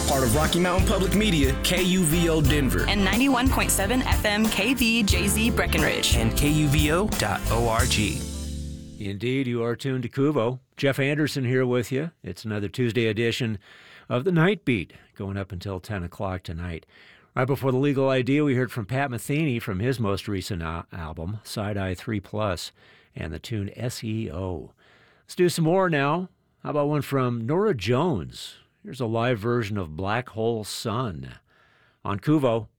Part of Rocky Mountain Public Media, KUVO Denver. And 91.7 FM KVJZ Breckenridge. And KUVO.org. Indeed, you are tuned to KUVO. Jeff Anderson here with you. It's another Tuesday edition of the Night Beat, going up until 10 o'clock tonight. Right before the Legal Idea, we heard from Pat Metheny from his most recent album, Side Eye 3+, and the tune SEO. Let's do some more now. How about one from Norah Jones? Here's a live version of Black Hole Sun on KUVO.